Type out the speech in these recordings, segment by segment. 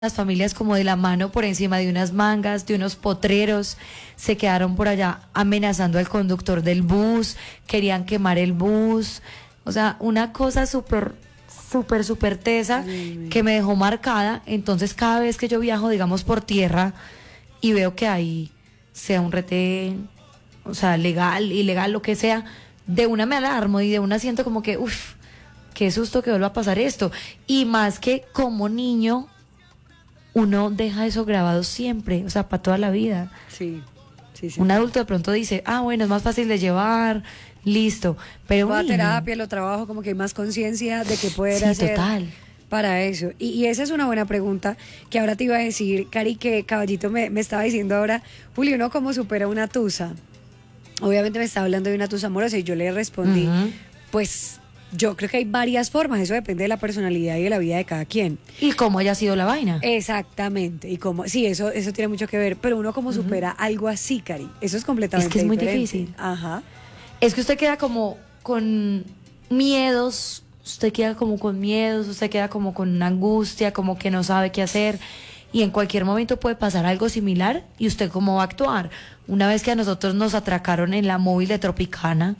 las familias como de la mano por encima de unas mangas, de unos potreros, se quedaron por allá amenazando al conductor del bus, querían quemar el bus, o sea, una cosa súper tesa que me dejó marcada. Entonces cada vez que yo viajo, digamos, por tierra y veo que hay, sea un retén, o sea, legal, ilegal, lo que sea, de una me alarmo y de una siento como que, uff, qué susto que vuelva a pasar esto. Y más que como niño, uno deja eso grabado siempre, o sea, para toda la vida. Sí. Un adulto de pronto dice, bueno, es más fácil de llevar, listo. Pero va a un niño, terapia, lo trabajo, como que hay más conciencia de que poder hacer total. para eso. Y esa es una buena pregunta que ahora te iba a decir, Cari, que Caballito me estaba diciendo ahora, Julio, ¿uno cómo supera una tusa? Obviamente me estaba hablando de una tusa amorosa y yo le respondí, pues yo creo que hay varias formas, eso depende de la personalidad y de la vida de cada quien. Y cómo haya sido la vaina. Exactamente, y cómo, sí, eso tiene mucho que ver, pero uno cómo supera algo así, Cari, eso es completamente Es que es muy diferente. difícil. Ajá. Es que usted queda como con miedos, usted queda como con miedos, usted queda como con una angustia, como que no sabe qué hacer. Y en cualquier momento puede pasar algo similar y usted cómo va a actuar. Una vez que a nosotros nos atracaron en la móvil de Tropicana,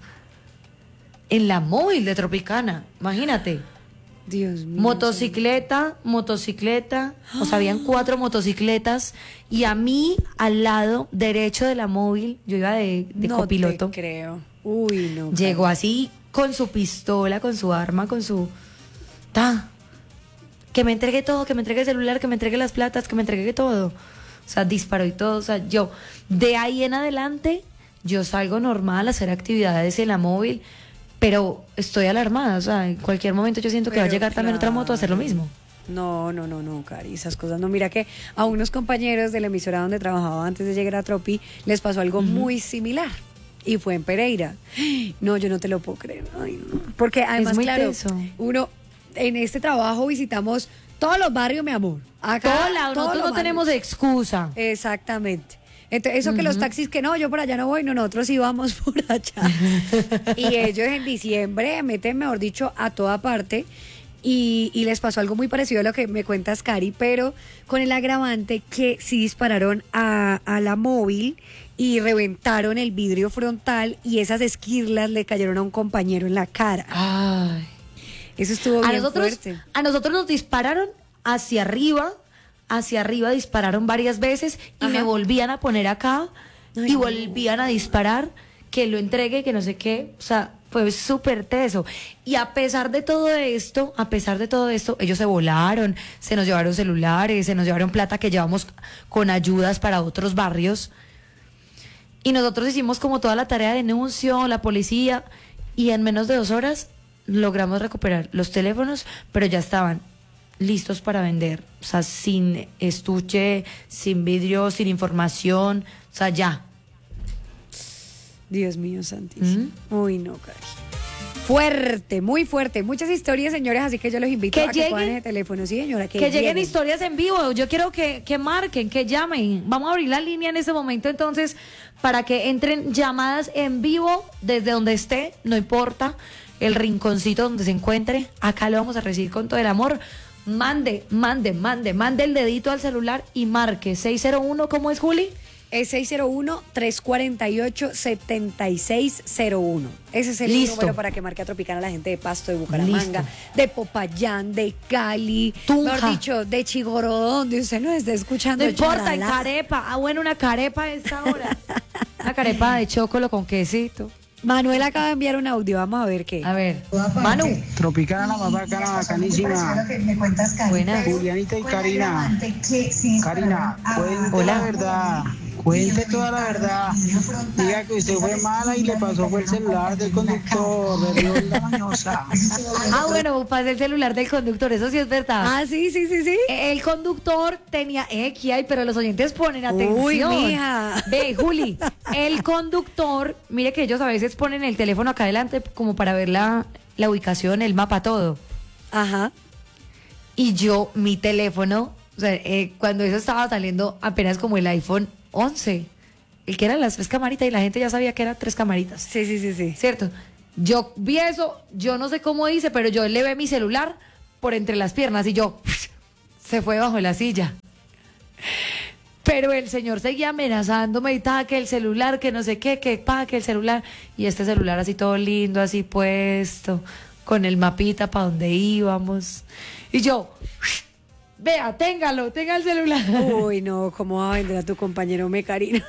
imagínate. Dios mío. Motocicleta, o sea, habían 4 motocicletas y a mí al lado derecho de la móvil, yo iba de no copiloto. te creo. Uy, no. Llegó Cari. así con su pistola, con su arma, con su... Que me entregue todo, que me entregue el celular, que me entregue las platas, que me entregue todo. O sea, disparó y todo. O sea, yo, de ahí en adelante, yo salgo normal a hacer actividades en la móvil, pero estoy alarmada. O sea, en cualquier momento yo siento que va a Pero llegar también otra moto a hacer lo mismo. No, Cari, esas cosas no. Mira que a unos compañeros de la emisora donde trabajaba antes de llegar a Tropi, les pasó algo muy similar. Y fue en Pereira. No, yo no te lo puedo creer. Ay, no. Porque además, muy claro, teso. uno, en este trabajo visitamos todos los barrios, mi amor. Acá, Todo lado, todos nosotros los no tenemos barrios. excusa. Exactamente. Entonces, eso que los taxis que no, yo por allá no voy, no, nosotros íbamos por allá. Y ellos en diciembre meten, mejor dicho, a toda parte. Y les pasó algo muy parecido a lo que me cuentas, Cari, pero con el agravante que sí dispararon a la móvil y reventaron el vidrio frontal y esas esquirlas le cayeron a un compañero en la cara. Ay. Eso estuvo bien fuerte. A nosotros nos dispararon hacia arriba dispararon varias veces y me volvían a poner acá y volvían a disparar, que lo entregue, que no sé qué, o sea, fue súper teso. Y a pesar de todo esto, ellos se volaron, se nos llevaron celulares, se nos llevaron plata que llevamos con ayudas para otros barrios. Y nosotros hicimos como toda la tarea de denuncio, la policía, y en menos de 2 horas logramos recuperar los teléfonos, pero ya estaban listos para vender, o sea, sin estuche, sin vidrio, sin información, o sea, ya. Dios mío santísimo. Uy, no, Cari. Fuerte, muy fuerte. Muchas historias, señores, así que yo los invito Que a que lleguen- pongan ese teléfono. Sí, señora, Que lleguen historias en vivo. Yo quiero que marquen, que llamen. Vamos a abrir la línea en este momento, entonces, para que entren llamadas en vivo desde donde esté, no importa, el rinconcito donde se encuentre. Acá lo vamos a recibir con todo el amor. Mande el dedito al celular y marque 601, ¿cómo es, Juli? Es 601-348-7601. Ese es el Listo. número para que marque a Tropicana a la gente de Pasto, de Bucaramanga, Listo. de Popayán, de Cali, Tunja. mejor dicho, de Chigorodó, donde usted nos esté escuchando. No importa, en Charalá. carepa. Bueno, una carepa a esta hora. Una carepa de chocolo con quesito. Manuel acaba de enviar un audio, vamos a ver qué. A ver, Manu. Tropicana, la más bacana, bacanísima. Buenas. Julianita y Karina. Karina, cuente Hola. la verdad. Cuente toda la verdad. Diga que usted fue mala y le pasó fue el celular del conductor. De la mañosa. Bueno, pasé el celular del conductor, eso sí es verdad. Ah, sí. El conductor tenía pero los oyentes ponen atención. Uy, mija. Ve, Juli, el conductor, mire que ellos a veces ponen el teléfono acá adelante como para ver la ubicación, el mapa, todo. Ajá. Y mi teléfono, o sea, cuando eso estaba saliendo apenas como el iPhone 11, el que eran las 3 camaritas y la gente ya sabía que eran 3 camaritas. Sí. ¿Cierto? Yo vi eso, yo no sé cómo hice, pero yo le ve mi celular por entre las piernas y yo se fue bajo la silla. Pero el señor seguía amenazándome y tal, que el celular, que no sé qué, que el celular. Y este celular así todo lindo, así puesto, con el mapita para donde íbamos. Y yo, vea, tenga el celular. Uy, no, ¿cómo va a vender a tu compañero Mecarino?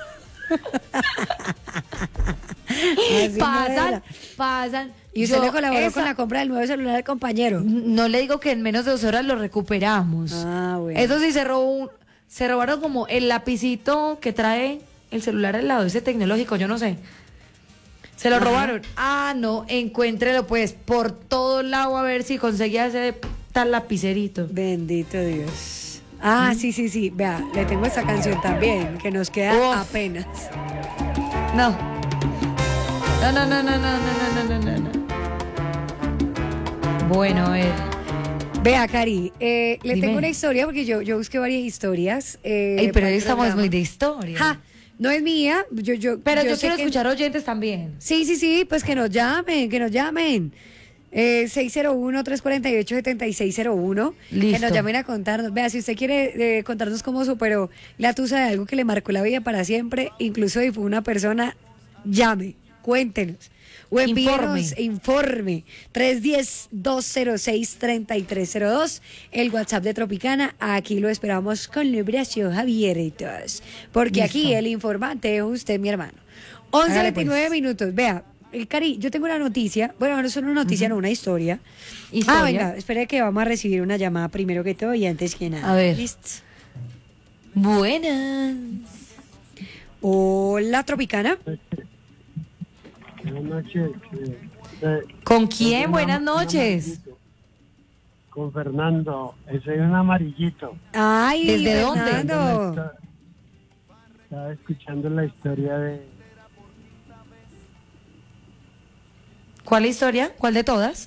Así no era. Pasan. Y usted Yo, le colaboró con esa- la compra del nuevo celular del compañero. No le digo que en menos de 2 horas lo recuperamos. Ah, bueno. Eso sí, se robaron como el lapicito que trae el celular al lado, ese tecnológico, yo no sé. Se lo robaron. Ah, no, encuéntrelo pues por todo lado a ver si conseguía ese tal lapicerito. Bendito Dios. Ah, sí. Vea, le tengo esta canción también, que nos queda Uf. apenas. No. No. Bueno, a ver. Vea, Cari, le Dime. tengo una historia, porque yo busqué varias historias. Ey, pero para hoy el estamos programa. muy de historia. Ja, no es mía. Pero yo sé quiero que- escuchar oyentes también. Sí, pues que nos llamen. 601-348-7601. Que Listo. nos llamen a contarnos. Vea, si usted quiere contarnos cómo superó la tusa de algo que le marcó la vida para siempre, incluso si fue una persona, llame, cuéntenos. O envíenos informe. 310-206-3302. El WhatsApp de Tropicana. Aquí lo esperamos con los brazos abiertos. Porque Listo. aquí el informante es usted, mi hermano. Hágale, 11:29 pues. minutos. Vea, Cari, yo tengo una noticia. Bueno, no es una noticia, no, una historia. Historia. Ah, venga, espere que vamos a recibir una llamada primero que todo y antes que nada. A ver. Listo. Buenas. Hola, Tropicana. Buenas noches. ¿Con quién? Buenas noches. Con Fernando. Soy un amarillito. Ay, ¿Desde dónde? Fernando. Estaba escuchando la historia de... ¿Cuál historia? ¿Cuál de todas?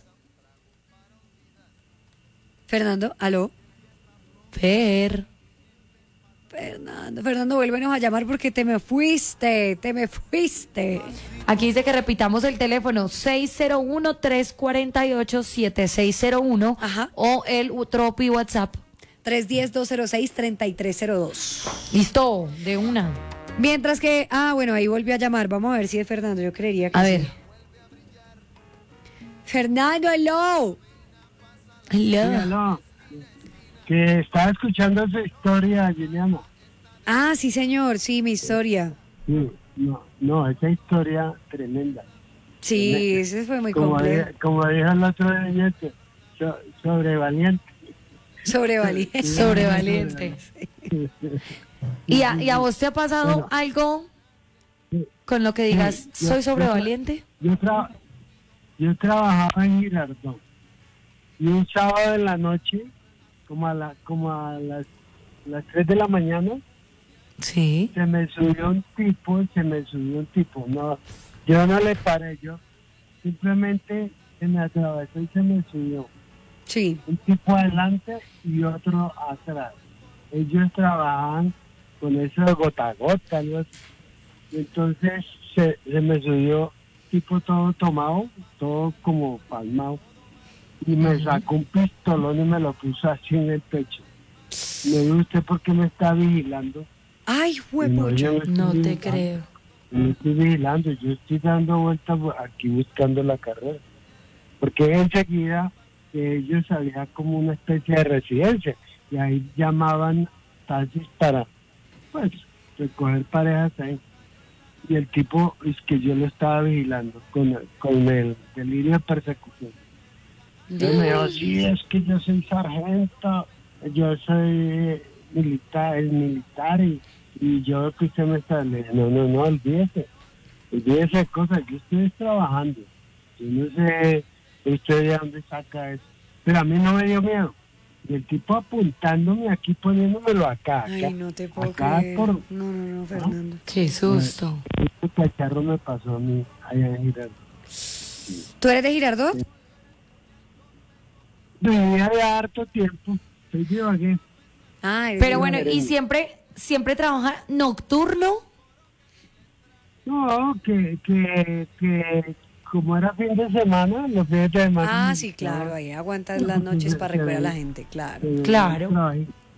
Fernando, aló. Fer. Fernando, vuélvenos a llamar porque te me fuiste. Aquí dice que repitamos el teléfono 601-348-7601 Ajá. o el Tropi WhatsApp. 310-206-3302. Listo, de una. Mientras que, bueno, ahí volvió a llamar. Vamos a ver si es Fernando. Yo creería que A sí. ver. Fernando, aló. Sí, Hello. aló. Que estaba escuchando su historia, Juliana. Ah, sí, señor. Sí, mi historia. Sí, no, esa historia tremenda. Sí, ese fue muy Como complejo. dijo el otro día, sobrevaliente. Sobrevaliente. Sobrevaliente. ¿Y a vos te ha pasado Bueno. algo con lo que digas, Sí, soy sobrevaliente? Yo trabajaba en Girardot y un sábado en la noche, como a las 3 de la mañana, Sí. se me subió un tipo. No, yo no le paré, yo simplemente se me atravesó y se me subió. Sí. Un tipo adelante y otro atrás. Ellos trabajaban con eso de gota a gota, algo así. Y entonces se me subió tipo todo tomado, todo como palmado. Y me sacó un pistolón y me lo puso así en el pecho. Me dijo, ¿usted por qué me está vigilando? Ay, Y no, huepucha. yo no estoy No te vigilando, creo. no estoy vigilando, yo estoy dando vueltas aquí buscando la carrera. Porque enseguida ellos había como una especie de residencia y ahí llamaban taxis para, pues, recoger parejas ahí. Y el tipo es que yo lo estaba vigilando con el delirio de persecución. Yo me dijo, sí, es que yo soy sargento, yo soy militar y yo que usted me está... Le dije, no, olvídese de cosas, yo estoy trabajando. Yo no sé usted de dónde saca eso. Pero a mí no me dio miedo. Y el tipo apuntándome aquí, poniéndomelo acá. Ay, no te puedo acá creer. por... No, Fernando. Qué susto. Este cacharro me pasó a mí allá en Girardot. ¿Tú eres de Girardot? Vivía de harto tiempo. Soy de Ibagué. Ah, eres Pero de bueno, Ibagué. ¿y siempre trabaja nocturno? No, que como era fin de semana, los fines de semana... Ah, sí, claro, ahí aguantas las noches para recoger a la gente, claro. Claro.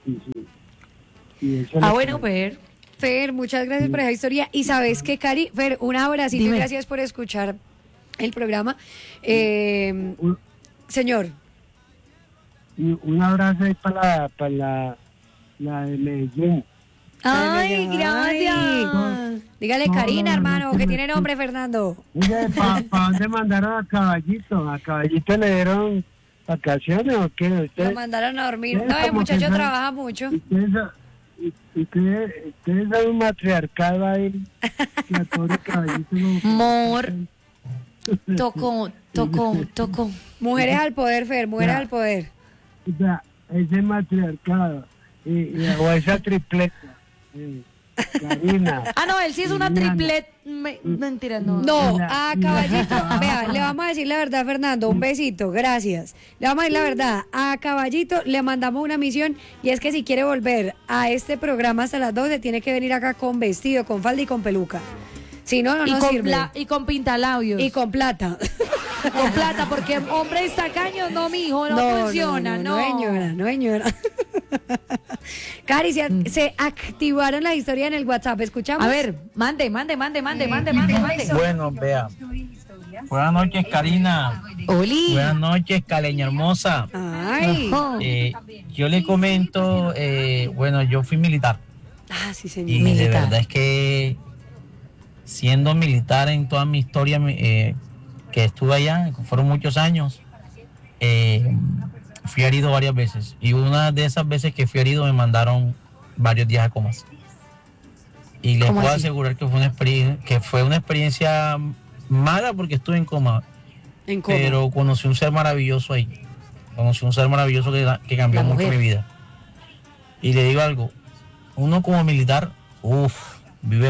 Y eso Ah, le bueno, creo. Fer. Fer, muchas gracias por esa historia. Y sabes qué, Cari, Fer, un abracito y Dime. gracias por escuchar el programa. Un, Señor, y un abrazo ahí para la de Medellín. Ay, Ay. gracias. dígale No, Karina, no, hermano, no, que no, tiene no. nombre, Fernando. Mire, ¿para dónde mandaron a Caballito? ¿A Caballito le dieron vacaciones o qué? Lo ¿Usted, mandaron a dormir. ustedes No, el como muchacho que son- trabaja mucho. ustedes son un matriarcado ahí. Que al pobre Caballito no- Amor. Tocó. Mujeres al poder, Fer, mujeres Ya. al poder. O sea, ese matriarcado o esa tripleta. Karina. Ah, no, él sí es una Liliana. triplet. Mentira, no. No, Mira, a mira. Caballito, vea, le vamos a decir la verdad, Fernando, un besito, gracias. Le vamos a decir la verdad, a Caballito le mandamos una misión y es que si quiere volver a este programa hasta las 12 tiene que venir acá con vestido, con falda y con peluca. Si no, no y, nos con sirve. y con pintalabios. Y con plata. con plata, porque hombres tacaños, no, mijo, no, funciona, no. No, señora, no, señora. Cari, se activaron la historia en el WhatsApp, ¿escuchamos? A ver, mande. Bueno, vea. Buenas noches, Karina. Oli. Buenas noches, Caleña hermosa. Ay. Ajá. Yo le comento, bueno, yo fui militar Ah, sí, y señor. de Militar. verdad es que siendo militar en toda mi historia que estuve allá, que fueron muchos años, fui herido varias veces y una de esas veces que fui herido me mandaron varios días a comas. Y les ¿Cómo puedo así? asegurar que fue una experiencia mala porque estuve en coma. En coma. Pero conocí un ser maravilloso ahí. Conocí un ser maravilloso que cambió La mucho mujer. mi vida. Y le digo algo, uno como militar, vive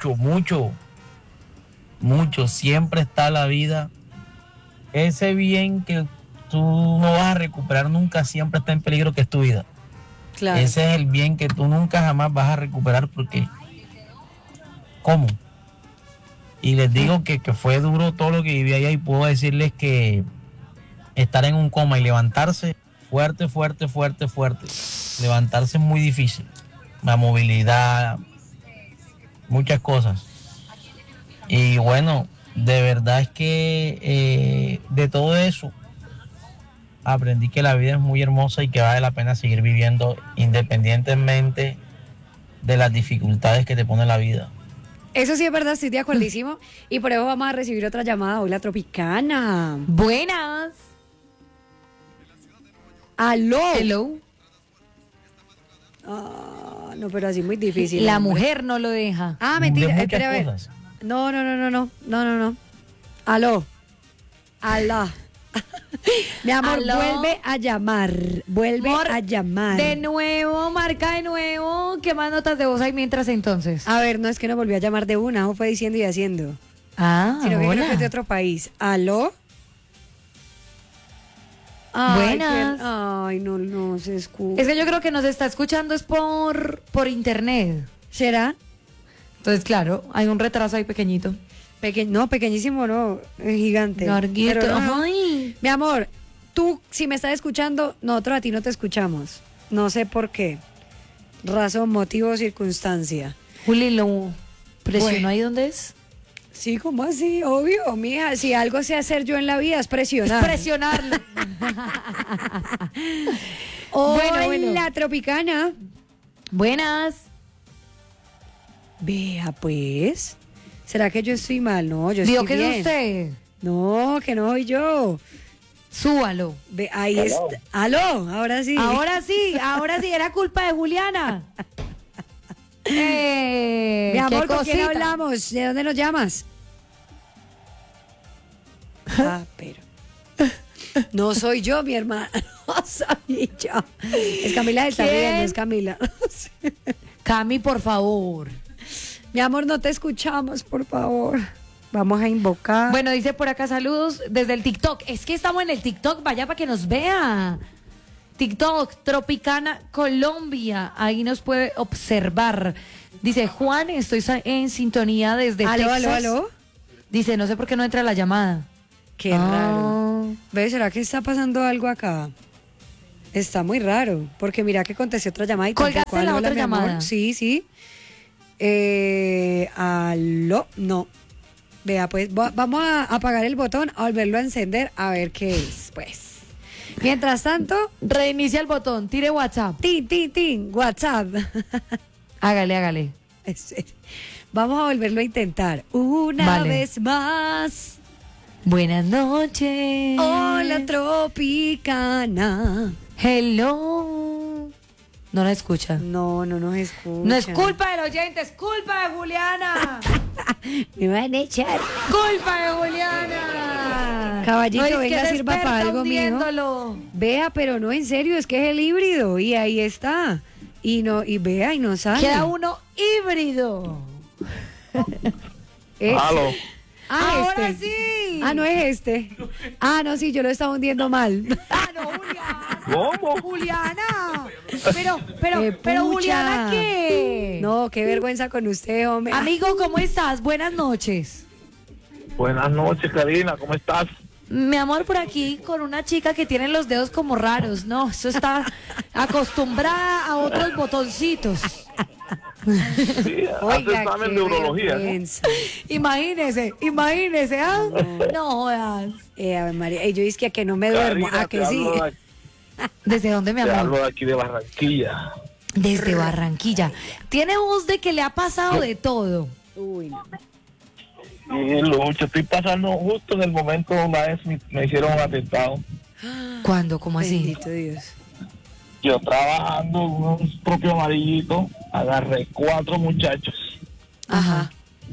mucho, siempre está la vida. Ese bien que tú no vas a recuperar nunca, siempre está en peligro, que es tu vida. Claro. Ese es el bien que tú nunca jamás vas a recuperar porque, ¿cómo? Y les digo que fue duro todo lo que viví allá y puedo decirles que estar en un coma y levantarse, fuerte. Levantarse es muy difícil. La movilidad, muchas cosas. Y bueno, de verdad es que de todo eso aprendí que la vida es muy hermosa y que vale la pena seguir viviendo independientemente de las dificultades que te pone la vida. Eso sí es verdad, estoy de acuerdísimo. Y por eso vamos a recibir otra llamada hoy, la Tropicana. Buenas. ¡Aló! Hello. Ah, no, pero así muy difícil. La hombre. mujer no lo deja. Ah, mentira. De muchas Espera, a ver. cosas. No. Aló. Alá. Mi amor, Aló. vuelve a llamar. Vuelve Amor, a llamar. De nuevo, marca de nuevo. ¿Qué más notas de voz hay mientras entonces? A ver, no es que no volvió a llamar de una, o fue diciendo y haciendo. Ah, Sino que creo hola. que es de otro país. ¿Aló? Ay, Buenas. Ay, no se escucha. Es que yo creo que nos está escuchando es por internet. ¿Será? Entonces, claro, hay un retraso ahí pequeñito. No, pequeñísimo, no, es gigante. Larguito. Pero no. Ay. Mi amor, tú, si me estás escuchando, nosotros a ti no te escuchamos. No sé por qué. Razón, motivo, circunstancia. Juli, ¿lo presionó Bueno. ahí donde es? Sí, ¿cómo así? Obvio, mija. Si algo sé hacer yo en la vida es presionar. Presionarlo. Hola, Bueno. Tropicana. Buenas. Vea, pues. ¿Será que yo estoy mal? No, yo Digo estoy que bien. es usted. No, que no soy yo. Súbalo. Ve, ahí está. Aló, ahora sí. Ahora sí, era culpa de Juliana. Mi amor, qué ¿con quién cosita. hablamos? ¿De dónde nos llamas? Ah, pero. No soy yo, mi hermana. No soy yo. Es Camila, está ¿Quién? riendo, es Camila. Cami, por favor. Mi amor, no te escuchamos, por favor. Vamos a invocar. Bueno, dice por acá saludos desde el TikTok. Es que estamos en el TikTok, vaya para que nos vea. TikTok, Tropicana Colombia. Ahí nos puede observar. Dice Juan, estoy en sintonía desde aló, Texas. aló. Dice, no sé por qué no entra la llamada. Qué Ah. raro. ¿Ves? ¿Será que está pasando algo acá? Está muy raro, porque mira que contesté otra llamada y ¿Colgaste tampoco, la aló, otra mi amor. llamada? Sí. Aló, no. Vea, pues vamos a apagar el botón, a volverlo a encender, a ver qué es, pues. Mientras tanto, Reinicia el botón, tire WhatsApp. tin, WhatsApp. Hágale. Vamos a volverlo a intentar. Una Vale. vez más. Buenas noches. Hola, Tropicana. Hello. No la escucha. No nos escucha. No es culpa del oyente, es culpa de Juliana. Me van a echar. Culpa de Juliana. Caballito, No, es venga, que sirva desperta para algo, mijo. hundiéndolo. Vea, pero no, en serio, es que es el híbrido y ahí está. Y vea, y no sale. Queda uno híbrido. Aló. Ahora este. sí. Ah, no es este. Ah, no, sí, yo lo estaba hundiendo mal. Ah, no, Juliana. ¿Cómo? Juliana. Pero Pucha. Juliana, ¿qué? No, qué vergüenza con usted, hombre. Amigo, ¿cómo estás? Buenas noches. Buenas noches, Karina, ¿cómo estás? Mi amor, por aquí con una chica que tiene los dedos como raros. No, eso está acostumbrada a otros botoncitos. Sí, hace Oiga, examen qué de urología, ¿no? vergüenza. Imagínese, ¿ah? No jodas. Ave María, yo dije que no me duermo. Karina, Que te sí. hablo de- ¿Desde dónde, mi Te amor? hablo de aquí de Barranquilla. Desde Barranquilla. Tiene voz de que le ha pasado de todo. Uy, no. Y Lucho, estoy pasando justo en el momento una vez me hicieron un atentado. ¿Cuándo? ¿Cómo así? Bendito Dios. Yo trabajando en un propio amarillito, agarré 4 muchachos. Ajá.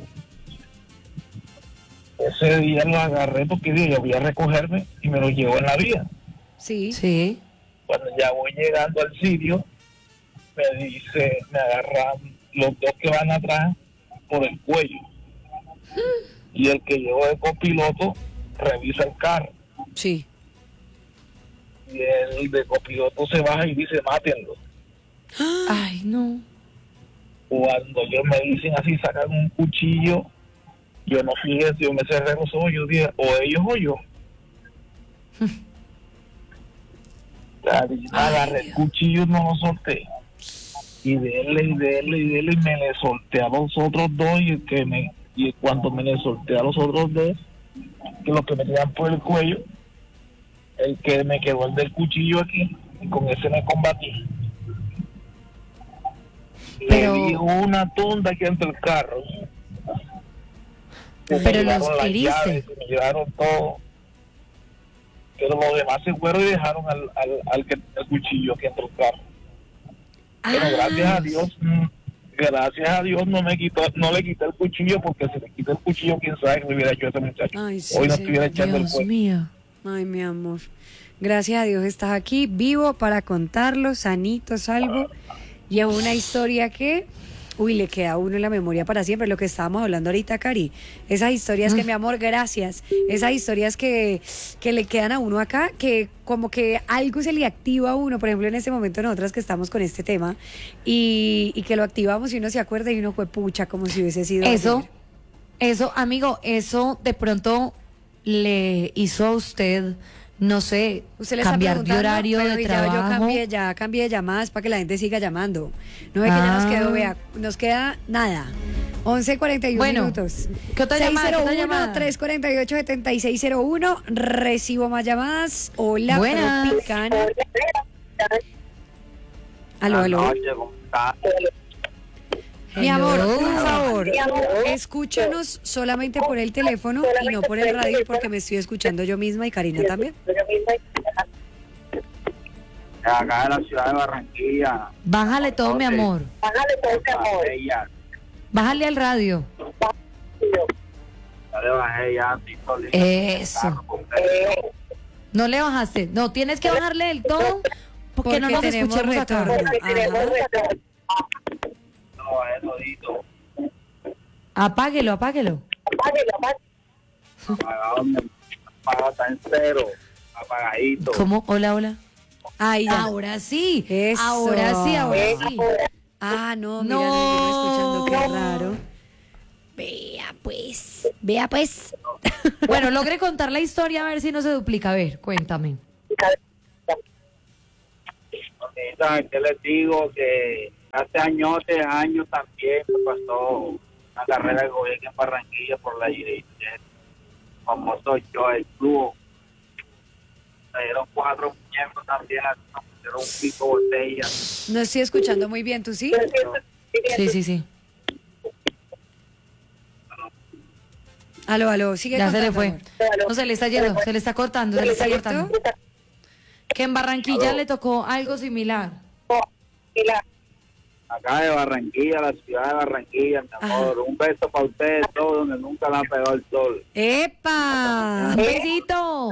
Ese día lo agarré porque dije, yo voy a recogerme y me lo llevo en la vía. Sí. Sí. Cuando ya voy llegando al sitio, me agarran los 2 que van atrás por el cuello. Y el que llevo de copiloto revisa el carro. Sí. Y el de copiloto se baja y dice, mátenlo. Ay, no. Cuando ellos me dicen así, sacan un cuchillo, yo no fijé, yo me cerré los ojos, yo dije, o ellos o yo. Agarré el cuchillo, no lo solté. Y dele, y me le solté a los otros 2 y cuando me le solté a los otros 2, que los que me tenían por el cuello, el que me quedó el del cuchillo aquí, y con ese me combatí. Pero- Le di una tunda aquí entre el carro. Me Pero llevaron los las heriste. llaves, me llevaron todo. Pero los demás se fueron y dejaron al que tenía el cuchillo aquí entre el carro. Pero gracias a Dios no le quité el cuchillo, porque si le quité el cuchillo, quién sabe qué me hubiera hecho ese muchacho. Ay, sí, Hoy no sí. estuviera echando el Dios cuello. mío. Ay, mi amor. Gracias a Dios estás aquí, vivo para contarlo, sanito, salvo. Y es una historia que, le queda a uno en la memoria para siempre, lo que estábamos hablando ahorita, Cari. Esas historias que, mi amor, gracias. Esas historias que le quedan a uno acá, que como que algo se le activa a uno, por ejemplo, en este momento nosotras que estamos con este tema, y que lo activamos y uno se acuerda y uno fue pucha, como si hubiese sido... Eso, amigo, eso de pronto le hizo a usted, no sé, Usted le está cambiar de preguntando, horario pero de ya trabajo. yo cambié de llamadas para que la gente siga llamando. No ve que ya nos quedó, vea, nos queda nada. 11:41 Bueno, minutos. ¿qué otra llamada? ¿Qué otra llamada? 601-348-7601. Recibo más llamadas. Hola, Buenas. Tropicana. Aló. Mi amor, Hello. por favor, escúchanos solamente por el teléfono y no por el radio, porque me estoy escuchando yo misma y Karina también. Acá de la ciudad de Barranquilla. Bájale todo, mi amor. Ella, Bájale al radio. ya le bajé ya. Eso. No le bajaste. No, tienes que bajarle del todo porque no nos tenemos escuchemos acá. retorno. Ajá. No, bajé todito. Apáguelo. Apagado, está en cero. Apagadito. ¿Cómo? Hola. Ahí ya. Ahora sí. Eso. Ahora sí. Ah, no, mira, No. no estoy escuchando, qué raro. Vea pues. Bueno, logré contar la historia a ver si no se duplica. A ver, cuéntame. Ahorita, ¿qué les digo? Que hace años también me pasó una carrera de gobierno en Barranquilla por la dirección. Como soy yo, el club. Me dieron 4 muñecos también, me pusieron un pico botella. No estoy escuchando muy bien, ¿tú sí? Sí. Aló, sigue Ya se le contando, fue. amor. No, se le está yendo, se le está cortando, se le está cortando. Que en Barranquilla le tocó algo similar. Acá de Barranquilla, la ciudad de Barranquilla, mi amor. Un beso para ustedes todos, donde nunca la han pegado el sol. ¡Epa! ¡Un besito!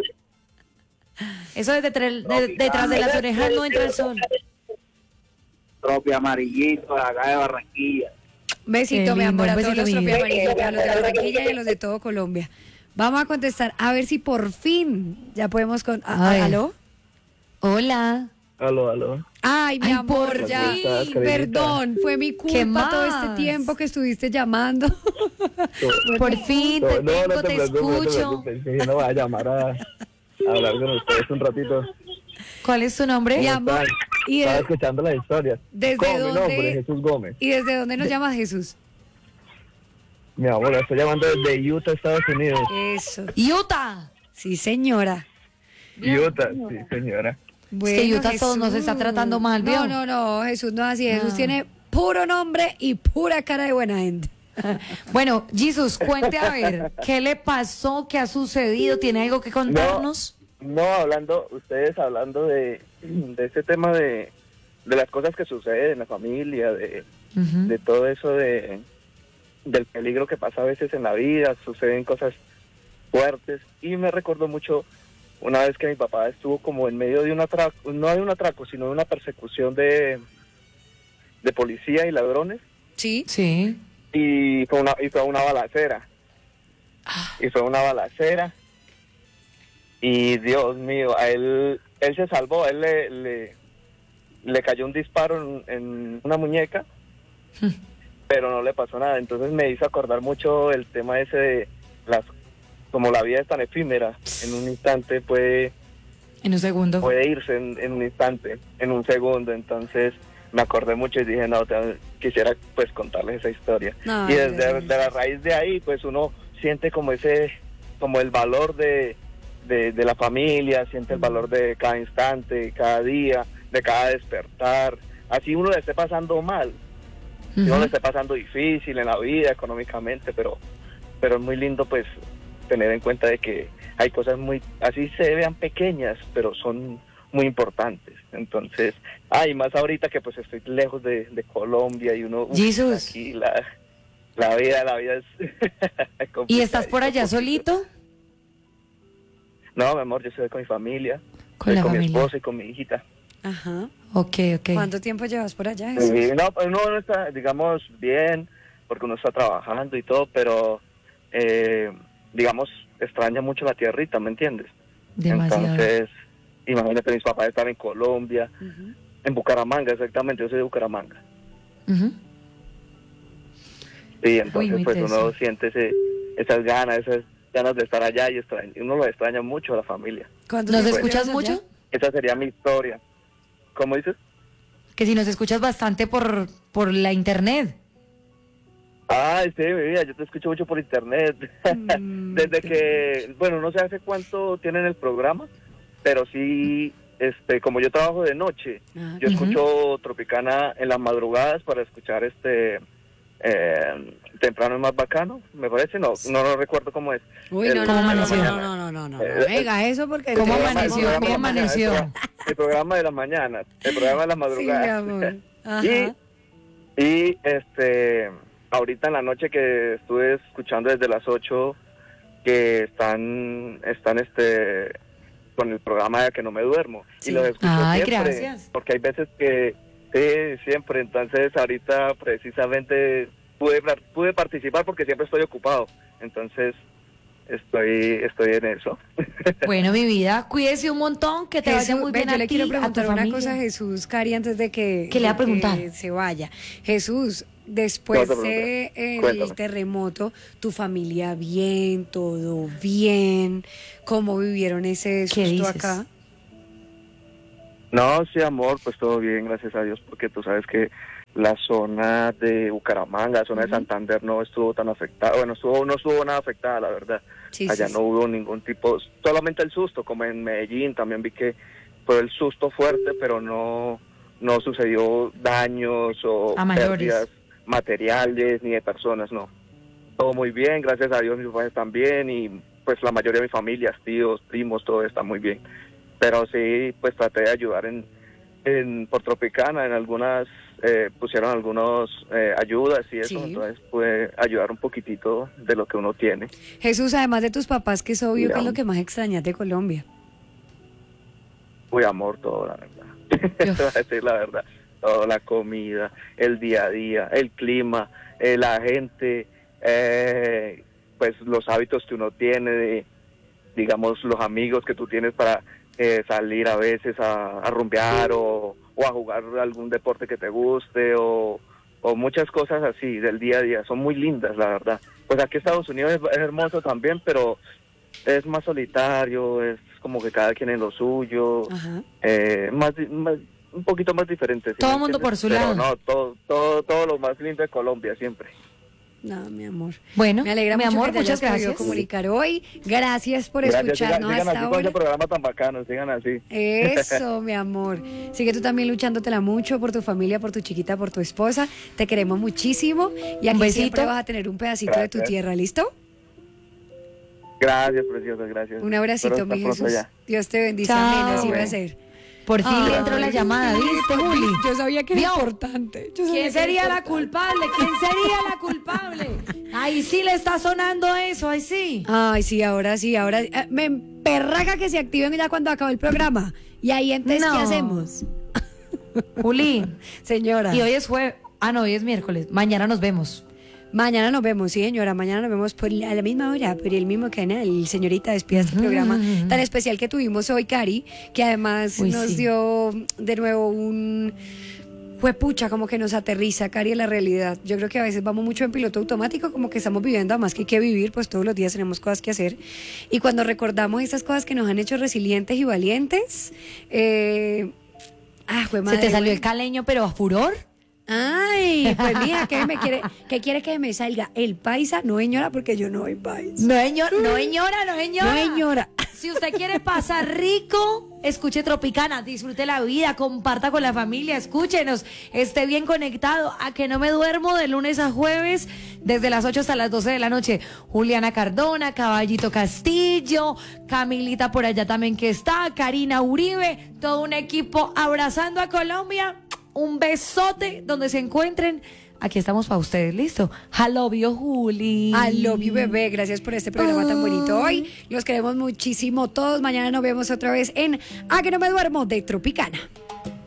Eso detrás de las orejas no entra el sol. Propio amarillito de acá de Barranquilla. Besito, Qué mi amor, lindo, a un todos los besito, mi vida. tropiamarillos, a los de Barranquilla y a los de todo Colombia. Vamos a contestar, a ver si por fin ya podemos con... A ver. ¿Aló? Hola. Aló. Ay, mi Ay, amor, por ya. fin. Perdón, fue mi ¿Qué culpa todo más? este tiempo que estuviste llamando. Por fin te tengo, te escucho. Yo no voy a llamar a hablar con ustedes un ratito. ¿Cuál es tu nombre? Mi amor, ¿y Estaba de- escuchando las historias. ¿Desde ¿Cómo? Mi dónde? nombre es Jesús Gómez. ¿Y desde dónde nos llamas, Jesús? Mi amor, estoy llamando desde Utah, Estados Unidos. Eso. Utah. Sí, señora. Utah, sí, señora. Bueno, que Utah todo nos está tratando mal, ¿vio? No, Jesús no es así. Jesús No. tiene puro nombre y pura cara de buena gente. Bueno, Jesús, cuente a ver, ¿qué le pasó? ¿Qué ha sucedido? ¿Tiene algo que contarnos? No, ustedes hablando de ese tema de las cosas que suceden en la familia, de Ujú. todo eso del peligro que pasa a veces en la vida, suceden cosas fuertes, y me recordó mucho una vez que mi papá estuvo como en medio de un atraco, no de un atraco, sino de una persecución de policía y ladrones, Sí. Sí. y fue una balacera. Y fue una balacera, y Dios mío, a él se salvó, a él le cayó un disparo en una muñeca, pero no le pasó nada. Entonces me hizo acordar mucho el tema ese de como la vida es tan efímera, en un instante puede En un segundo. irse en un instante, en un segundo. Entonces me acordé mucho y dije, no, quisiera pues contarles esa historia. No, Y desde Dios. de la raíz de ahí, pues uno siente como el valor de la familia, siente el valor de cada instante, cada día, de cada despertar. Así uno le esté pasando mal, si uno le esté pasando difícil en la vida, económicamente, pero es muy lindo pues tener en cuenta de que hay cosas así se vean pequeñas, pero son muy importantes. Entonces, y más ahorita que pues estoy lejos de Colombia, y uno, Jesús. aquí la vida es ¿Y estás por allá solito? No, mi amor, yo estoy con mi familia, Con la mi familia. esposa y con mi hijita. Ajá. Ok. ¿Cuánto tiempo llevas por allá, Jesús? Y no, pues uno está, digamos, bien, porque uno está trabajando y todo, pero, digamos, extraña mucho la tierrita, ¿me entiendes? Demasiado. Entonces, imagínate, mis papás están en Colombia, Ujú. en Bucaramanga, exactamente, yo soy de Bucaramanga. Ujú. Y entonces, muy pues teso. uno siente esas ganas de estar allá, y uno lo extraña mucho a la familia. ¿Cuánto ¿Nos tiempo escuchas llevas allá? mucho? Esa sería mi historia. ¿Cómo dices? Que si nos escuchas bastante por la internet. Sí, mi vida, yo te escucho mucho por internet. Desde que, bueno, no sé hace cuánto tienen el programa, pero sí, como yo trabajo de noche, Ah, yo escucho Tropicana en las madrugadas para escuchar temprano es más bacano, me parece, no recuerdo cómo es. Uy, no, ¿Cómo no, amaneció? no. Venga, eso porque... ¿Cómo El programa- amaneció? el programa ¿Cómo de la mañana, amaneció? El programa de la mañana, el programa de las Sí, madrugadas. mi amor. Ajá. Y ahorita en la noche que estuve escuchando desde las 8 que están con el programa de Que No Me Duermo, Sí. y los escucho Ay, siempre, gracias. porque hay veces que sí, siempre. Entonces ahorita precisamente pude participar porque siempre estoy ocupado, entonces estoy en eso. Bueno, mi vida, cuídese un montón, que te vaya Jesús, muy ven, bien yo a le ti, quiero a tu preguntar una familia. cosa a Jesús, Cari, antes de que, ¿Qué le va a preguntar? que se vaya. Jesús, después No te del Cuéntame. terremoto, tu familia bien, todo bien, ¿cómo vivieron ese ¿Qué susto dices? acá? No, sí, amor, pues todo bien, gracias a Dios, porque tú sabes que la zona de Bucaramanga, la zona de Santander no estuvo tan afectada, bueno, no estuvo nada afectada, la verdad. Sí, Allá sí, no sí. hubo ningún tipo, solamente el susto, como en Medellín, también vi que fue el susto fuerte, pero no sucedió daños o A mayores. pérdidas materiales ni de personas, no. Todo muy bien, gracias a Dios, mis padres están bien y pues la mayoría de mi familia, tíos, primos, todo está muy bien. Pero sí, pues traté de ayudar por Tropicana, en algunas, pusieron algunos ayudas y eso, Sí. entonces pude ayudar un poquitito de lo que uno tiene. Jesús, además de tus papás, que es obvio que es Digamos. lo que más extrañas de Colombia. Muy amor todo, la verdad. Te voy a decir la verdad. Todo, la comida, el día a día, el clima, la gente, pues los hábitos que uno tiene, digamos, los amigos que tú tienes para salir a veces a rumbear o a jugar algún deporte que te guste o muchas cosas así del día a día. Son muy lindas, la verdad. Pues aquí Estados Unidos es hermoso también, pero es más solitario, es como que cada quien en lo suyo, Ajá. un poquito más diferente. ¿sí Todo me el mundo entiendes? por su Pero lado. no, todo lo más lindo de Colombia siempre. No, mi amor. Bueno, Me alegra mi mucho amor, que te hayas muchas podido gracias. comunicar hoy. Gracias por Gracias, escucharnos sigan hasta así con ahora. ese programa tan bacano, sigan así. Eso, mi amor. Sigue tú también luchándotela mucho por tu familia, por tu chiquita, por tu esposa. Te queremos muchísimo y aquí besito. siempre vas a tener un pedacito de tu Gracias. tierra, ¿listo? Gracias, preciosa, gracias. Un abracito, Espero mi estar pronto Jesús. allá. Dios te bendiga, Chao. amén, así va a Amén. ser. Por fin le Ay. entró la llamada, ¿viste, Juli? Yo sabía que era ¿Vio? importante. Yo sabía ¿Quién que era sería la importante. culpable? ¿Quién sería la culpable? Ahí sí le está sonando eso, ahí sí. Ay, sí, ahora sí, ahora. Me emperraga que se activen ya cuando acabe el programa. Y ahí entonces, ¿qué No. hacemos? Juli, Señora. y hoy es jueves. Ah, no, hoy es miércoles. Mañana nos vemos. Mañana nos vemos, sí, señora. Mañana nos vemos a la misma hora, por el mismo canal. Señorita, despida este programa tan especial que tuvimos hoy, Cari, que además Uy, nos sí. dio de nuevo pucha, como que nos aterriza, Cari, en la realidad. Yo creo que a veces vamos mucho en piloto automático, como que estamos viviendo, además que hay que vivir, pues todos los días tenemos cosas que hacer. Y cuando recordamos esas cosas que nos han hecho resilientes y valientes, jue ¿Se madre, te salió güey. el caleño, pero a furor? Ay, pues mira, ¿qué quiere que me salga? El paisa, no señora, porque yo no soy paisa. No, señora, no, señora, no, señora. No, señora. Si usted quiere pasar rico, escuche Tropicana, disfrute la vida, comparta con la familia, escúchenos, esté bien conectado. A que no me duermo de lunes a jueves, desde las 8 hasta las 12 de la noche. Juliana Cardona, Caballito Castillo, Camilita por allá también que está, Karina Uribe, todo un equipo abrazando a Colombia. Un besote donde se encuentren. Aquí estamos para ustedes, ¿listo? I love you, Juli. I love you, bebé. Gracias por este programa tan bonito hoy. Los queremos muchísimo todos. Mañana nos vemos otra vez en A que no me duermo de Tropicana.